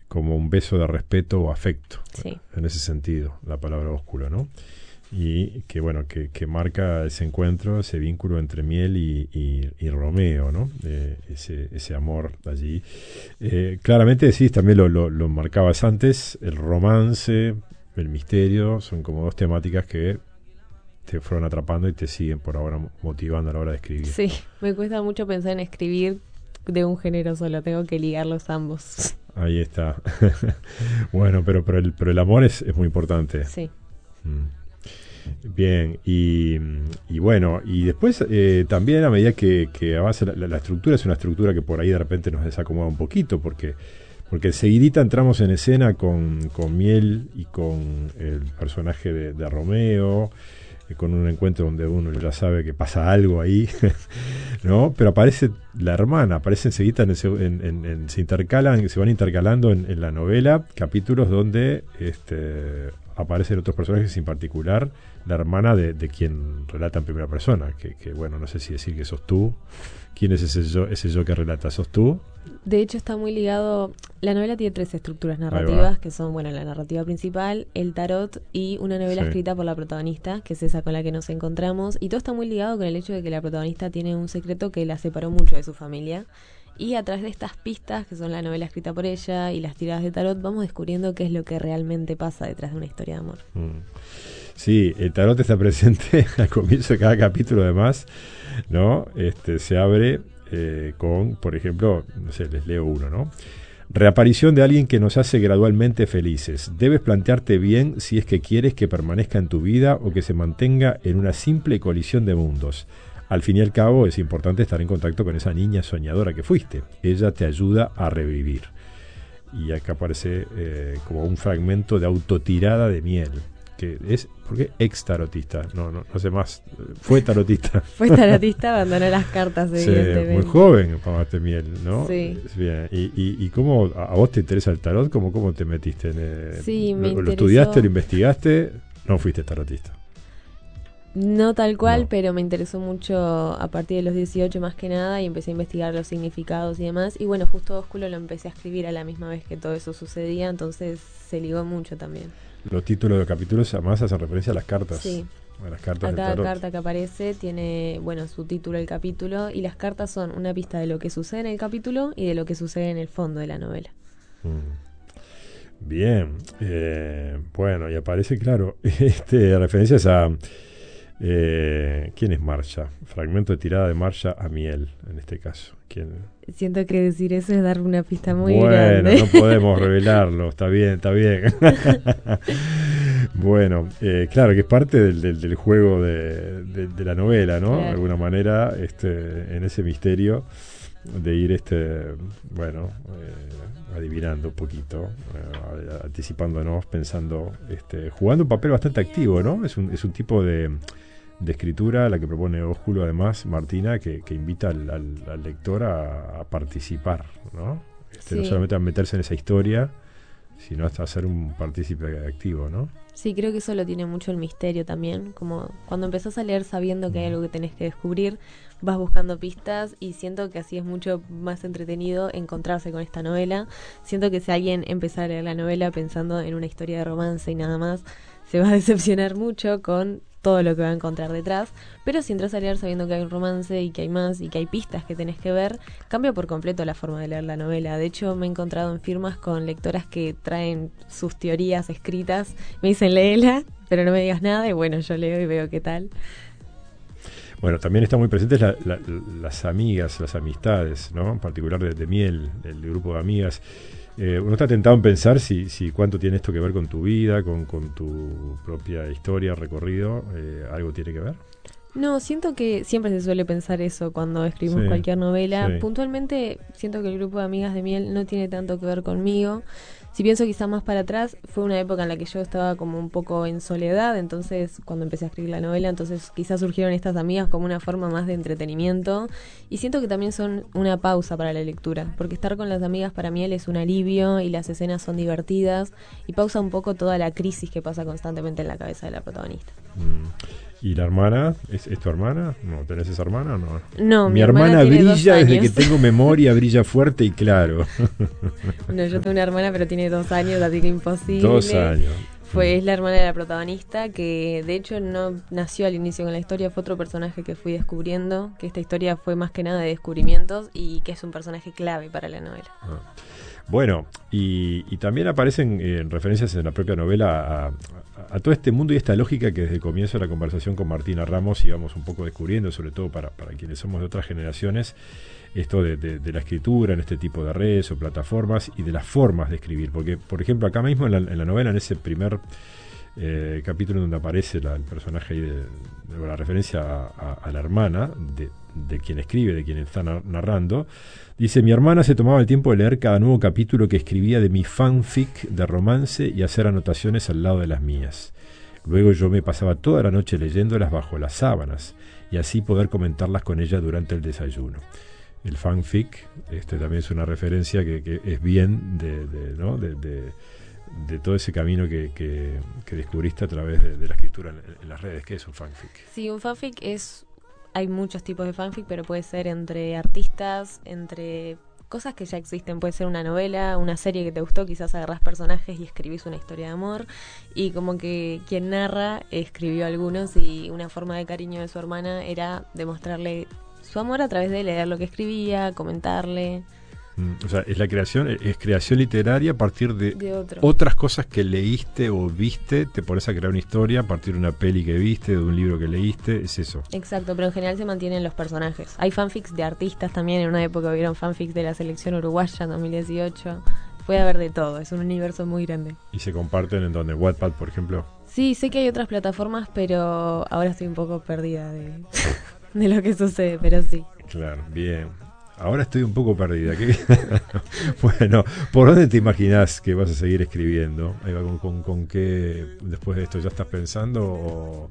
como un beso de respeto o afecto, Sí. en ese sentido, la palabra ósculo, ¿no? Y que bueno, que marca ese encuentro, ese vínculo entre Miel y Romeo, ¿no? Ese amor allí. Claramente decís, también lo marcabas antes, el romance, el misterio, son como dos temáticas que te fueron atrapando y te siguen por ahora motivando a la hora de escribir. Sí, me cuesta mucho pensar en escribir de un género solo, tengo que ligarlos ambos. Ahí está. Bueno, pero el amor es muy importante. Sí. Bien, y bueno, y después también a medida que avanza la estructura, es una estructura que por ahí de repente nos desacomoda un poquito, porque enseguidita entramos en escena con Miel y con el personaje de Romeo, con un encuentro donde uno ya sabe que pasa algo ahí, ¿no? Pero aparece la hermana, aparece enseguida, se intercalan, se van intercalando en la novela capítulos donde aparecen otros personajes, en particular la hermana de quien relata en primera persona, que bueno, no sé si decir que sos tú. ¿Quién es ese yo que relata? ¿Sos tú? De hecho está muy ligado, la novela tiene 3 estructuras Ahí narrativas, va. que son, bueno, la narrativa principal, el tarot y una novela Sí. escrita por la protagonista, que es esa con la que nos encontramos, y todo está muy ligado con el hecho de que la protagonista tiene un secreto que la separó mucho de su familia, y a través de estas pistas, que son la novela escrita por ella y las tiradas de tarot, vamos descubriendo qué es lo que realmente pasa detrás de una historia de amor. Sí, el tarot está presente al comienzo de cada capítulo, además, ¿no? Se abre con, por ejemplo, no sé, les leo uno, ¿no? Reaparición de alguien que nos hace gradualmente felices. Debes plantearte bien si es que quieres que permanezca en tu vida o que se mantenga en una simple colisión de mundos. Al fin y al cabo, es importante estar en contacto con esa niña soñadora que fuiste. Ella te ayuda a revivir. Y acá aparece como un fragmento de autotirada de Miel, que es, ¿por qué ex tarotista? No sé más, fue tarotista. Fue tarotista, abandonó las cartas, Sí, evidentemente. muy joven para Mate Miel, ¿no? Sí. Bien. ¿Y cómo a vos te interesa el tarot? ¿Cómo te metiste en Sí, me lo interesó. estudiaste, lo investigaste? No fuiste tarotista. No tal cual, No. pero me interesó mucho a partir de los 18 más que nada y empecé a investigar los significados y demás. Y bueno, justo Ósculo lo empecé a escribir a la misma vez que todo eso sucedía, entonces se ligó mucho también. Los títulos de capítulos además hacen referencia a las cartas. Sí. A las cartas A del cada tarot. carta que aparece tiene, bueno, su título el capítulo y las cartas son una pista de lo que sucede en el capítulo y de lo que sucede en el fondo de la novela. Bien. Bueno, y aparece, claro, referencias a... ¿quién es Marsha? Fragmento de tirada de Marsha a Miel, en este caso. ¿Quién? Siento que decir eso es dar una pista muy Bueno, grande. no podemos revelarlo, está bien. Bueno, claro que es parte del juego de la novela, ¿no? Claro. De alguna manera, en ese misterio de ir, adivinando un poquito, anticipándonos, pensando, jugando un papel bastante activo, ¿no? Es un tipo de escritura la que propone Ósculo, además, Martina, que invita al lector a participar, ¿no? Sí. No solamente a meterse en esa historia, sino hasta a ser un partícipe activo, ¿no? Sí, creo que eso lo tiene mucho el misterio también, como cuando empezás a leer sabiendo que hay algo que tenés que descubrir, vas buscando pistas y siento que así es mucho más entretenido encontrarse con esta novela. Siento que si alguien empezara a leer la novela pensando en una historia de romance y nada más, se va a decepcionar mucho con todo lo que va a encontrar detrás, pero si entras a leer sabiendo que hay un romance y que hay más y que hay pistas que tenés que ver, cambia por completo la forma de leer la novela. De hecho, me he encontrado en firmas con lectoras que traen sus teorías escritas, me dicen léela, pero no me digas nada, y bueno, yo leo y veo qué tal. Bueno, también están muy presentes las amigas, las amistades, ¿no? En particular de Miel, el grupo de amigas. Uno está tentado en pensar si cuánto tiene esto que ver con tu vida, con tu propia historia, recorrido, ¿algo tiene que ver? No, siento que siempre se suele pensar eso cuando escribimos Sí, cualquier novela. sí. Puntualmente siento que el grupo de amigas de Miel no tiene tanto que ver conmigo. Si pienso quizá más para atrás, fue una época en la que yo estaba como un poco en soledad, entonces cuando empecé a escribir la novela, entonces quizás surgieron estas amigas como una forma más de entretenimiento y siento que también son una pausa para la lectura, porque estar con las amigas para Miel es un alivio y las escenas son divertidas y pausa un poco toda la crisis que pasa constantemente en la cabeza de la protagonista. ¿Y la hermana? ¿Es tu hermana? ¿No tenés esa hermana o no? No, Mi hermana tiene brilla 2 desde años. que tengo memoria, brilla fuerte y claro. No, yo tengo una hermana, pero tiene 2 años, así que imposible. 2 años. Es la hermana de la protagonista, que de hecho no nació al inicio con la historia, fue otro personaje que fui descubriendo, que esta historia fue más que nada de descubrimientos y que es un personaje clave para la novela. Bueno, y también aparecen referencias en la propia novela a todo este mundo y esta lógica que desde el comienzo de la conversación con Martina Ramos íbamos un poco descubriendo, sobre todo para quienes somos de otras generaciones, esto de la escritura en este tipo de redes o plataformas y de las formas de escribir. Porque, por ejemplo, acá mismo en la novela, en ese primer capítulo donde aparece el personaje ahí de la referencia a la hermana de quien escribe, de quien está narrando, dice: mi hermana se tomaba el tiempo de leer cada nuevo capítulo que escribía de mi fanfic de romance y hacer anotaciones al lado de las mías. Luego yo me pasaba toda la noche leyéndolas bajo las sábanas y así poder comentarlas con ella durante el desayuno. El fanfic también es una referencia que es bien de todo ese camino que descubriste a través de la escritura en las redes. ¿Qué es un fanfic? Sí, un fanfic hay muchos tipos de fanfic, pero puede ser entre artistas, entre cosas que ya existen. Puede ser una novela, una serie que te gustó, quizás agarrás personajes y escribís una historia de amor, y como que quien narra escribió algunos, y una forma de cariño de su hermana era demostrarle su amor a través de leer lo que escribía, comentarle. O sea, es creación literaria a partir de otro. Otras cosas que leíste o viste, te pones a crear una historia a partir de una peli que viste, de un libro que leíste, es eso. Exacto, pero en general se mantienen los personajes. Hay fanfics de artistas también, en una época hubieron fanfics de la selección uruguaya en 2018. Puede haber de todo, es un universo muy grande. ¿Y se comparten en donde? ¿Wattpad, por ejemplo? Sí, sé que hay otras plataformas, pero ahora estoy un poco perdida de lo que sucede, pero sí. Claro, bien. Ahora estoy un poco perdida. Bueno, ¿por dónde te imaginás que vas a seguir escribiendo? ¿Con qué después de esto ya estás pensando o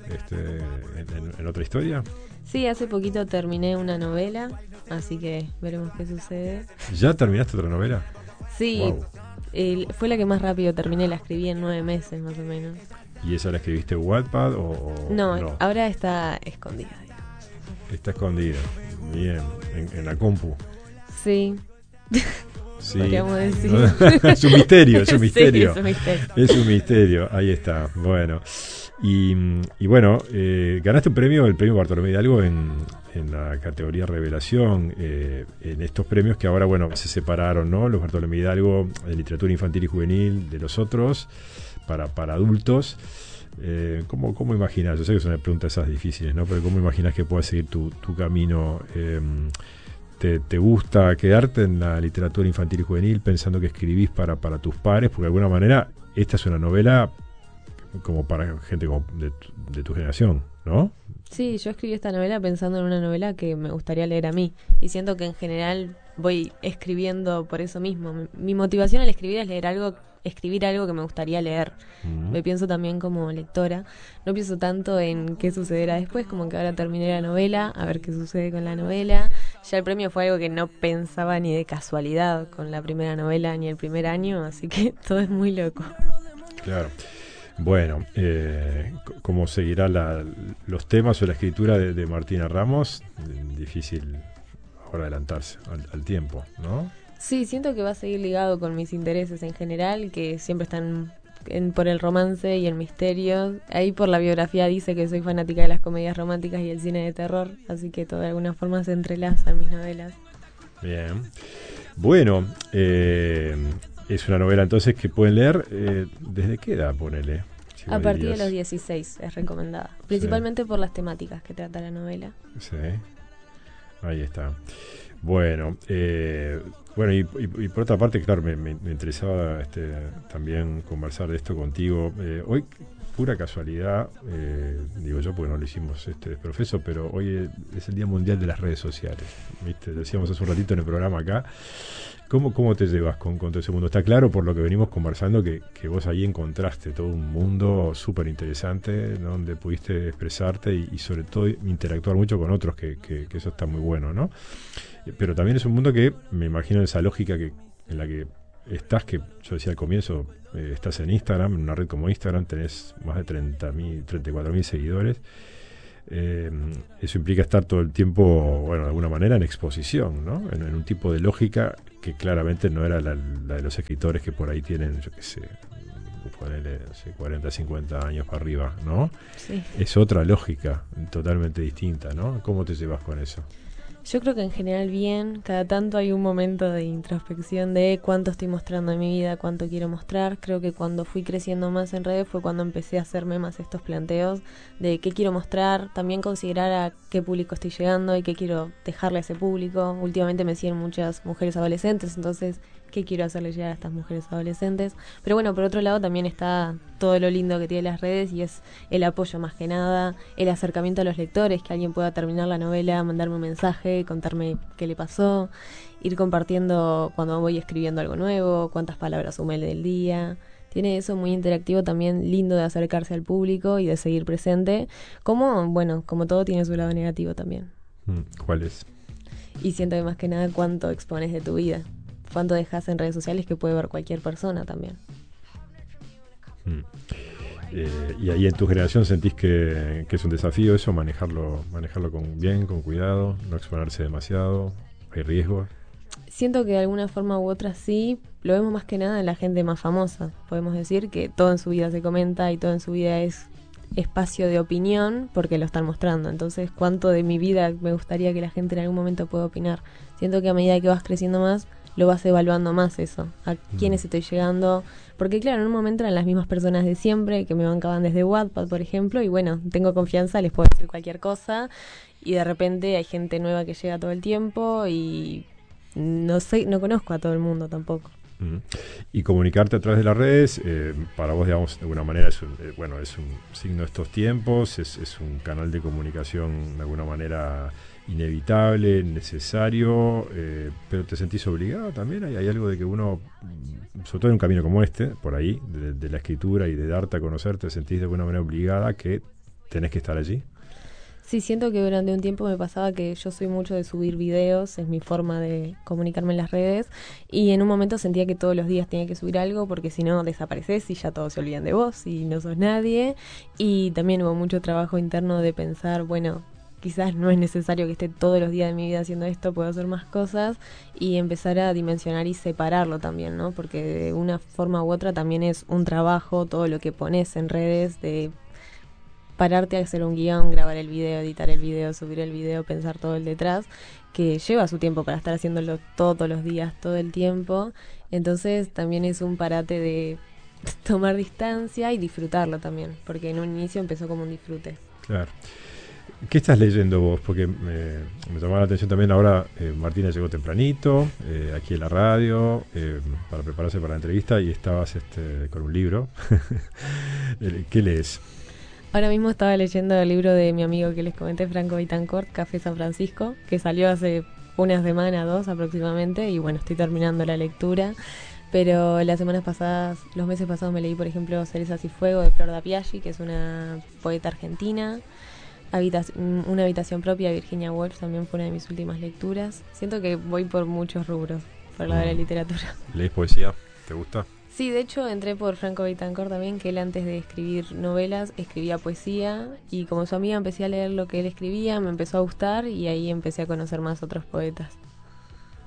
en otra historia? Sí, hace poquito terminé una novela, así que veremos qué sucede. ¿Ya terminaste otra novela? Sí, wow. Fue la que más rápido terminé, la escribí en 9 meses más o menos. ¿Y esa la escribiste en Wattpad o no? Ahora está escondida. Está escondida, bien, en la compu. Sí. Sí. Podríamos decir. Es un misterio, es un misterio. Sí, es un misterio. Es un misterio, ahí está. Bueno, y bueno, ganaste el premio Bartolomé Hidalgo en la categoría Revelación, en estos premios que ahora, bueno, se separaron, ¿no? Los Bartolomé Hidalgo de literatura infantil y juvenil de los otros, para adultos. ¿Cómo imaginas? Yo sé que son preguntas esas difíciles, ¿no? Pero ¿cómo imaginas que pueda seguir tu camino? ¿Te gusta quedarte en la literatura infantil y juvenil pensando que escribís para tus pares? Porque de alguna manera esta es una novela como para gente de tu generación, ¿no? Sí, yo escribí esta novela pensando en una novela que me gustaría leer a mí, y siento que en general voy escribiendo por eso mismo. Mi motivación al escribir es escribir algo que me gustaría leer. Me pienso también como lectora, no pienso tanto en qué sucederá después, como que ahora terminé la novela, a ver qué sucede con la novela. Ya el premio fue algo que no pensaba ni de casualidad con la primera novela ni el primer año, así que todo es muy loco. Claro. Bueno, ¿cómo seguirá los temas o la escritura de Martina Ramos? Difícil ahora adelantarse al tiempo, ¿no? Sí, siento que va a seguir ligado con mis intereses en general, que siempre están por el romance y el misterio. Ahí por la biografía dice que soy fanática de las comedias románticas y el cine de terror, así que todo de alguna forma se entrelaza en mis novelas. Bien. Bueno, es una novela entonces que pueden leer ¿desde qué edad, ponele? Si a partir de los 16 es recomendada, principalmente por las temáticas que trata la novela. Sí, ahí está. Bueno, y por otra parte, claro, me interesaba también conversar de esto contigo. Hoy, pura casualidad, digo yo porque no lo hicimos profeso, pero hoy es el Día Mundial de las Redes Sociales. ¿Viste? Decíamos hace un ratito en el programa acá. ¿Cómo te llevas con todo ese mundo? Está claro por lo que venimos conversando que vos ahí encontraste todo un mundo súper interesante donde pudiste expresarte y sobre todo interactuar mucho con otros, que eso está muy bueno, ¿no? Pero también es un mundo que me imagino esa lógica en la que estás, que yo decía al comienzo, estás en Instagram, en una red como Instagram, tenés más de 34.000 seguidores. Eso implica estar todo el tiempo, bueno, de alguna manera en exposición, ¿no? En un tipo de lógica que claramente no era la de los escritores que por ahí tienen, yo qué sé, ponele, no sé, 40, 50 años para arriba, ¿no? Sí. Es otra lógica, totalmente distinta, ¿no? ¿Cómo te llevas con eso? Yo creo que en general bien, cada tanto hay un momento de introspección de cuánto estoy mostrando de mi vida, cuánto quiero mostrar. Creo que cuando fui creciendo más en redes fue cuando empecé a hacerme más estos planteos de qué quiero mostrar, también considerar a qué público estoy llegando y qué quiero dejarle a ese público. Últimamente me siguen muchas mujeres adolescentes, entonces qué quiero hacerle llegar a estas mujeres adolescentes. Pero bueno, por otro lado también está todo lo lindo que tiene las redes y es el apoyo más que nada, el acercamiento a los lectores, que alguien pueda terminar la novela, mandarme un mensaje, contarme qué le pasó, ir compartiendo cuando voy escribiendo algo nuevo, cuántas palabras sumé del día. Tiene eso muy interactivo también, lindo de acercarse al público y de seguir presente, como, bueno, como todo tiene su lado negativo también. ¿Cuál es? Y siento que más que nada cuánto expones de tu vida, cuánto dejas en redes sociales que puede ver cualquier persona también. Y ahí en tu generación sentís que es un desafío eso, manejarlo con cuidado, no exponerse demasiado, hay riesgos. Siento que de alguna forma u otra sí, lo vemos más que nada en la gente más famosa. Podemos decir que todo en su vida se comenta y todo en su vida es espacio de opinión porque lo están mostrando. Entonces, ¿cuánto de mi vida me gustaría que la gente en algún momento pueda opinar? Siento que a medida que vas creciendo más, lo vas evaluando más eso, a quiénes estoy llegando, porque claro, en un momento eran las mismas personas de siempre, que me bancaban desde Wattpad, por ejemplo, y bueno, tengo confianza, les puedo decir cualquier cosa, y de repente hay gente nueva que llega todo el tiempo, y no sé, no conozco a todo el mundo tampoco. Y comunicarte a través de las redes, para vos, digamos, de alguna manera es un signo de estos tiempos, es un canal de comunicación de alguna manera inevitable, necesario, pero te sentís obligado también. Hay algo de que uno, sobre todo en un camino como este, por ahí, de la escritura y de darte a conocer, te sentís de alguna manera obligada que tenés que estar allí. Sí, siento que durante un tiempo me pasaba que yo soy mucho de subir videos, es mi forma de comunicarme en las redes, y en un momento sentía que todos los días tenía que subir algo porque si no desapareces y ya todos se olvidan de vos y no sos nadie. Y también hubo mucho trabajo interno de pensar, bueno, quizás no es necesario que esté todos los días de mi vida haciendo esto, puedo hacer más cosas, y empezar a dimensionar y separarlo también, ¿no? Porque de una forma u otra también es un trabajo todo lo que pones en redes, de pararte a hacer un guión, grabar el video, editar el video, subir el video, pensar todo el detrás, que lleva su tiempo para estar haciéndolo todos los días, todo el tiempo. Entonces también es un parate de tomar distancia y disfrutarlo también, porque en un inicio empezó como un disfrute. Claro. ¿Qué estás leyendo vos? Porque me llamaba la atención también ahora, Martina llegó tempranito, aquí en la radio, para prepararse para la entrevista, y estabas con un libro. ¿Qué lees? Ahora mismo estaba leyendo el libro de mi amigo que les comenté, Franco Vitancourt, Café San Francisco, que salió hace una semana, 2 aproximadamente, y bueno, estoy terminando la lectura. Pero las semanas pasadas, los meses pasados me leí, por ejemplo, Cerezas y Fuego de Flor da Piaggi, que es una poeta argentina. Una habitación propia de Virginia Woolf también fue una de mis últimas lecturas. Siento que voy por muchos rubros, por la de la literatura. ¿Lees poesía? ¿Te gusta? Sí, de hecho entré por Franco Vitancourt también, que él antes de escribir novelas escribía poesía, y como su amiga empecé a leer lo que él escribía, me empezó a gustar y ahí empecé a conocer más otros poetas.